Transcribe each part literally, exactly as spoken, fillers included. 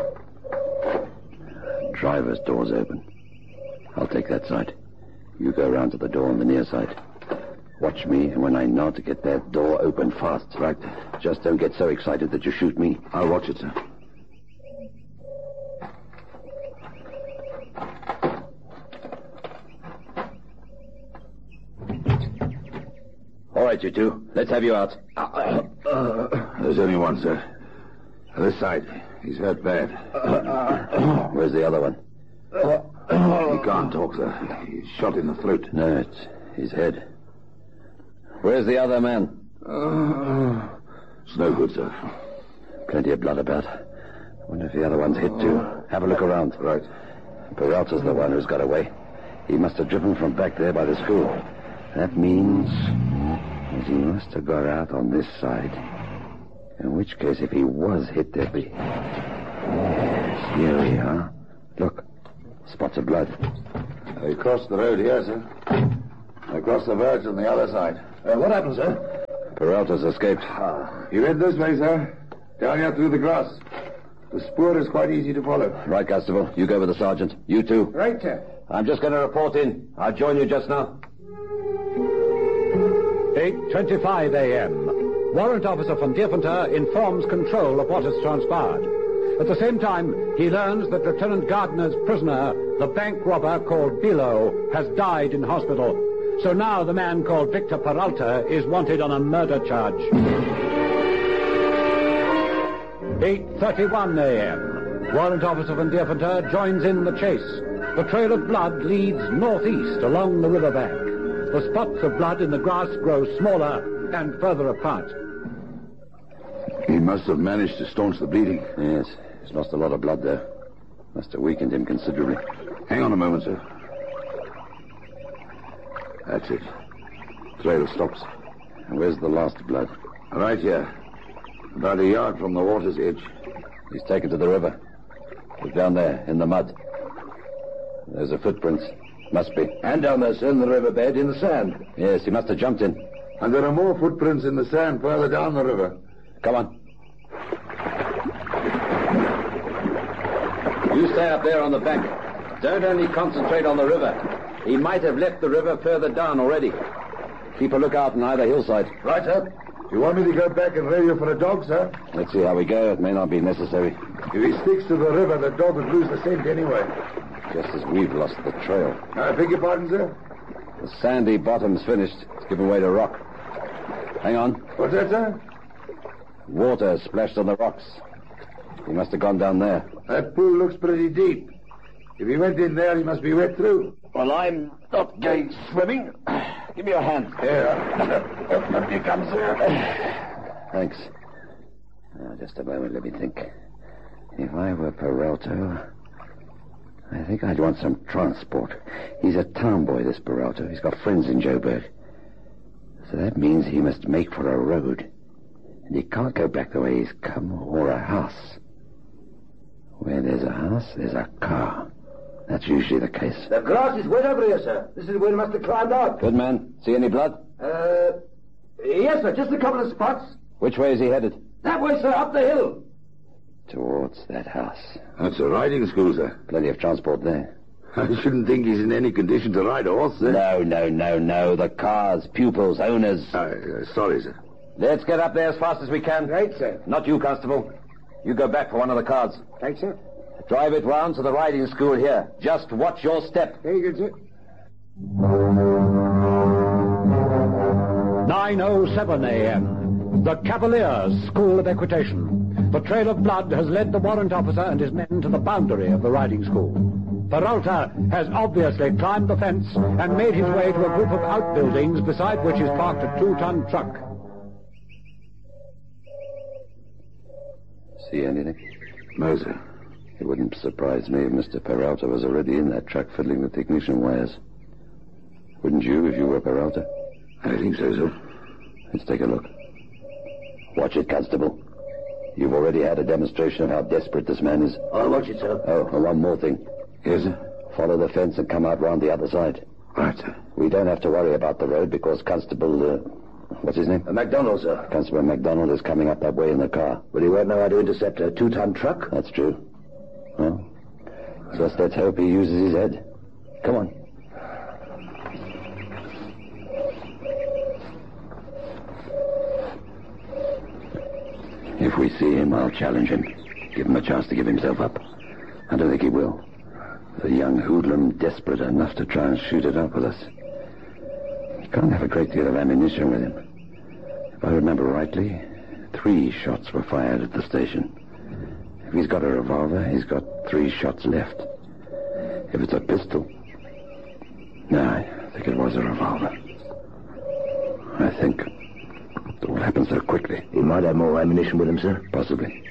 Driver's door's open. I'll take that side. You go around to the door on the near side. Watch me, and when I nod to get that door open fast. Right. Just don't get so excited that you shoot me. I'll watch it, sir. All right, you two. Let's have you out. Uh, uh, uh, there's only one, sir. This side. He's hurt bad. Uh, uh, Where's the other one? He can't talk, sir. He's shot in the throat. No, it's his head. Where's the other man? Uh, it's no good, sir. Plenty of blood about. I wonder if the other one's hit, too. Have a look around. Right. Peralta's the one who's got away. He must have driven from back there by the school. That means that he must have got out on this side. In which case, if he was hit, there'd be... Yes, here we are. Look, spots of blood. They crossed the road here, sir. They crossed the verge on the other side. Uh, what happened, sir? Peralta's escaped. Ah, he went this way, sir. Down here through the grass. The spoor is quite easy to follow. Right, Constable. You go with the sergeant. You too. Right, sir. I'm just going to report in. I'll join you just now. eight twenty-five a.m. Warrant Officer von Dierfunter informs control of what has transpired. At the same time, he learns that Lieutenant Gardner's prisoner, the bank robber called Bilo, has died in hospital. So now the man called Victor Peralta is wanted on a murder charge. eight thirty-one a.m. Warrant Officer von Dierfunter joins in the chase. The trail of blood leads northeast along the riverbank. The spots of blood in the grass grow smaller and further apart. He must have managed to staunch the bleeding. Yes, he's lost a lot of blood there. Must have weakened him considerably. Hang on a moment, sir. That's it. Trail stops. And where's the last blood? Right here. About a yard from the water's edge. He's taken to the river. Look down there, in the mud. There's a footprint. Must be. And down there, sir, in the riverbed, in the sand. Yes, he must have jumped in. And there are more footprints in the sand further down the river. Come on. You stay up there on the bank. Don't only concentrate on the river. He might have left the river further down already. Keep a lookout on either hillside. Right, sir. You want me to go back and radio for a dog, sir? Let's see how we go. It may not be necessary. If he sticks to the river, the dog would lose the scent anyway. Just as we've lost the trail. I beg your pardon, sir? The sandy bottom's finished. It's given way to rock. Hang on. What's that, sir? Water splashed on the rocks. He must have gone down there. That pool looks pretty deep. If he went in there, he must be wet through. Well, I'm not going swimming. Give me your hand. Here. Here comes, sir. Thanks. Now, just a moment, let me think. If I were Peralta, I think I'd want some transport. He's a town boy, this Peralta. He's got friends in Joburg. So that means he must make for a road. And he can't go back the way he's come, or a house. Where there's a house, there's a car. That's usually the case. The grass is wet over here, sir. This is where he must have climbed out. Good man. See any blood? Uh, yes, sir. Just a couple of spots. Which way is he headed? That way, sir. Up the hill. Towards that house. That's a riding school, sir. Plenty of transport there. I shouldn't think he's in any condition to ride a horse, sir. No, no, no, no. The cars, pupils, owners. Uh, uh, sorry, sir. Let's get up there as fast as we can. Right, sir. Not you, Constable. You go back for one of the cars. Thanks, sir. Drive it round to the riding school here. Just watch your step. Very good, sir. nine oh seven a.m. The Cavaliers School of Equitation. The trail of blood has led the warrant officer and his men to the boundary of the riding school. Peralta has obviously climbed the fence and made his way to a group of outbuildings beside which is parked a two-ton truck. See anything? No, sir. It wouldn't surprise me if Mister Peralta was already in that truck fiddling with the ignition wires. Wouldn't you if you were Peralta? I think so, sir. Let's take a look. Watch it, Constable. You've already had a demonstration of how desperate this man is. I'll watch it, sir. Oh, and one more thing. Yes, sir? Follow the fence and come out round the other side. Right, sir. We don't have to worry about the road because Constable, uh, what's his name? Uh, MacDonald, sir. Constable MacDonald is coming up that way in the car. But he won't know how to intercept a two-ton truck? That's true. Well, just let's hope he uses his head. Come on. If we see him, I'll challenge him. Give him a chance to give himself up. I don't think he will. The young hoodlum desperate enough to try and shoot it up with us. He can't have a great deal of ammunition with him. If I remember rightly, three shots were fired at the station. If he's got a revolver, he's got three shots left. If it's a pistol... No, I think it was a revolver. I think it all happened so quickly. He might have more ammunition with him, sir. Possibly.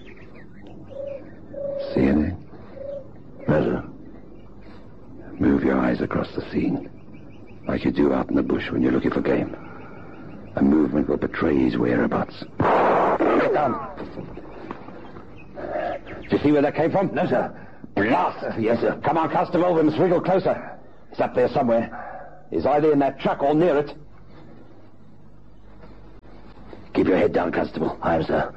See anything? No, sir. Move your eyes across the scene, like you do out in the bush when you're looking for game. A movement will betray his whereabouts. Get down. Did you see where that came from? No, sir. Blast! Yes, sir. Come on, Constable, we must wriggle closer. He's up there somewhere. He's either in that truck or near it. Keep your head down, Constable. I am, sir.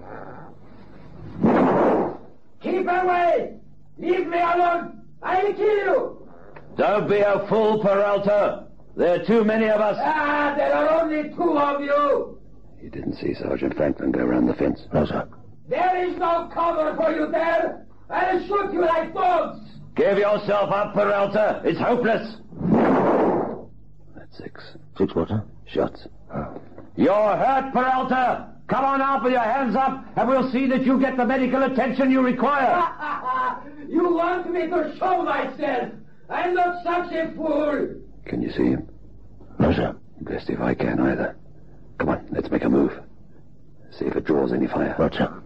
Keep away! Leave me alone! I'll kill you! Don't be a fool, Peralta. There are too many of us. Ah, there are only two of you! You didn't see Sergeant Franklin go around the fence? No, sir. There is no cover for you there! I'll shoot you like dogs! Give yourself up, Peralta. It's hopeless. That's six. Six what, sir? Shots. Oh. You're hurt, Peralta. Come on out with your hands up, and we'll see that you get the medical attention you require. You want me to show myself? I'm not such a fool. Can you see him? No, sir. Blessed if I can either. Come on, let's make a move. See if it draws any fire. Right, sir.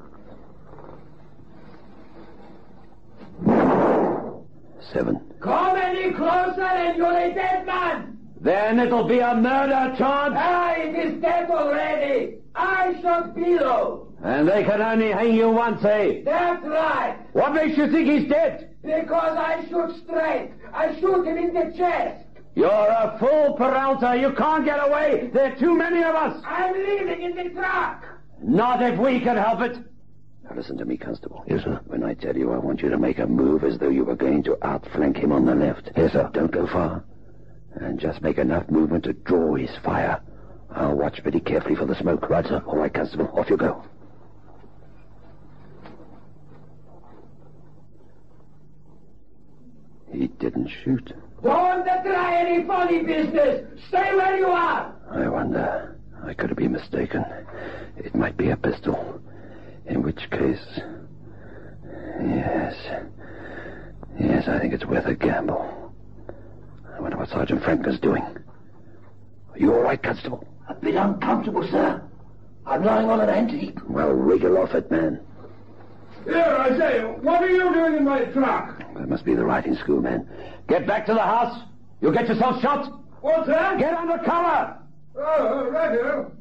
Seven. Come any closer and you're a dead man. Then it'll be a murder charge. Ah, it is dead already. I shot below. And they can only hang you once, eh? That's right. What makes you think he's dead? Because I shoot straight. I shoot him in the chest. You're a fool, Peralta. You can't get away. There are too many of us. I'm leaving in the truck. Not if we can help it. Now listen to me, Constable. Yes, sir. When I tell you I want you to make a move as though you were going to outflank him on the left. Yes, sir. Don't go far. And just make enough movement to draw his fire. I'll watch pretty carefully for the smoke. Right, sir. All right, Constable. Off you go. He didn't shoot. Don't try any funny business. Stay where you are. I wonder. I could be mistaken. It might be a pistol. In which case... Yes. Yes, I think it's worth a gamble. I wonder what Sergeant Franklin's doing. Are you all right, Constable? A bit uncomfortable, sir. I'm lying on an ant heap. Well, wriggle off it, man. Here, I say, what are you doing in my truck? That must be the riding school, man. Get back to the house. You'll get yourself shot. What's that? Get under cover. Oh, right here.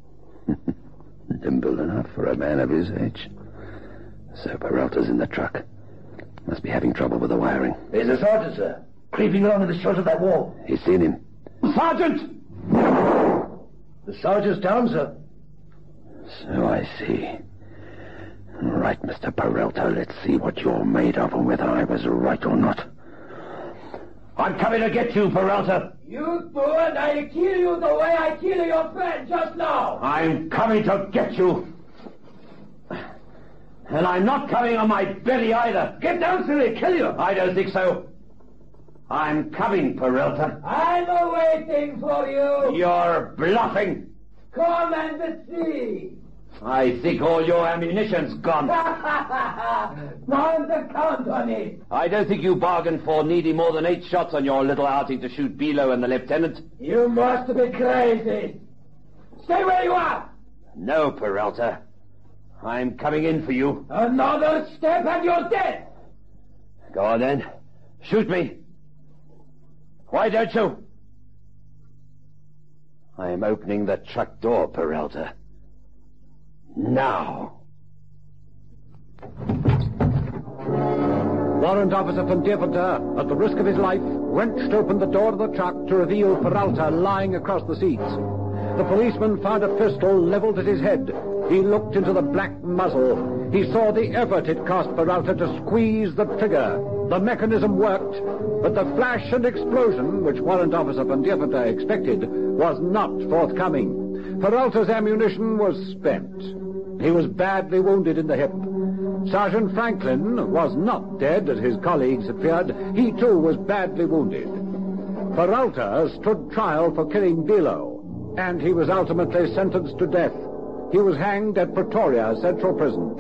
Nimble enough for a man of his age. So Peralta's in the truck. Must be having trouble with the wiring. There's a sergeant, sir. Creeping along in the short of that wall. He's seen him. Sergeant! The sergeant's down, sir. So I see. Right, Mister Peralta, let's see what you're made of and whether I was right or not. I'm coming to get you, Peralta. You do and I'll kill you the way I kill your friend just now. I'm coming to get you. And I'm not coming on my belly either. Get down, silly, kill you. I don't think so. I'm coming, Peralta. I'm waiting for you. You're bluffing. Come and see. I think all your ammunition's gone. Don't count on it. I don't think you bargained for needing more than eight shots on your little outing to shoot Below and the lieutenant. You must be crazy. Stay where you are. No, Peralta. I'm coming in for you. Another step and you're dead. Go on then. Shoot me. Why don't you? I'm opening the truck door, Peralta. Now. Warrant Officer Van Deventer, at the risk of his life, wrenched open the door of the truck to reveal Peralta lying across the seats. The policeman found a pistol leveled at his head. He looked into the black muzzle. He saw the effort it cost Peralta to squeeze the trigger. The mechanism worked, but the flash and explosion, which Warrant Officer Van Dierventer expected, was not forthcoming. Peralta's ammunition was spent. He was badly wounded in the hip. Sergeant Franklin was not dead, as his colleagues had feared. He, too, was badly wounded. Peralta stood trial for killing Bilo, and he was ultimately sentenced to death. He was hanged at Pretoria Central Prison.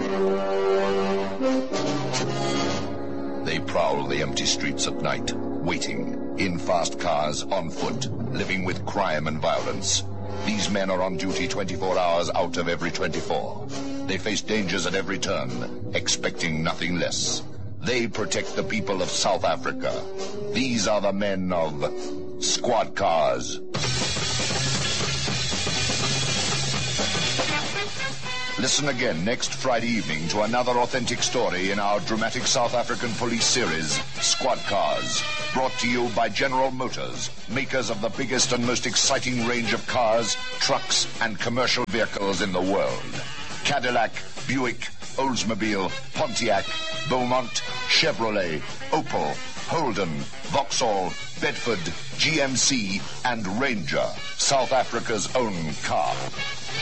They prowl the empty streets at night, waiting, in fast cars, on foot, living with crime and violence. These men are on duty twenty-four hours out of every twenty-four. They face dangers at every turn, expecting nothing less. They protect the people of South Africa. These are the men of Squad Cars. Listen again next Friday evening to another authentic story in our dramatic South African police series, Squad Cars. Brought to you by General Motors, makers of the biggest and most exciting range of cars, trucks, and commercial vehicles in the world. Cadillac, Buick, Oldsmobile, Pontiac, Beaumont, Chevrolet, Opel, Holden, Vauxhall, Bedford, G M C, and Ranger, South Africa's own car.